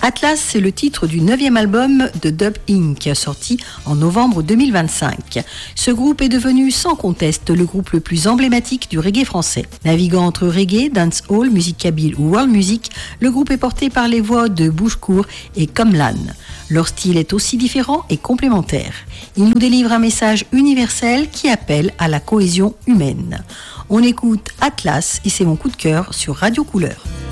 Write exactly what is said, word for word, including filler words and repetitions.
Atlas, c'est le titre du neuvième album de Dub Incorporated, sorti en novembre deux mille vingt-cinq. Ce groupe est devenu sans conteste le groupe le plus emblématique du reggae français. Naviguant entre reggae, dancehall, musique kabyle ou world music, le groupe est porté par les voix de Bouchecourt et Comlan. Leur style est aussi différent et complémentaire. Ils nous délivrent un message universel qui appelle à la cohésion humaine. On écoute Atlas et c'est mon coup de cœur sur Radio Couleur.